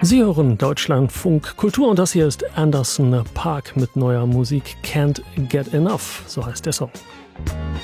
Sie hören Deutschlandfunk Kultur und das hier ist Anderson .Paak mit neuer Musik Can't Get Enough, so heißt der Song.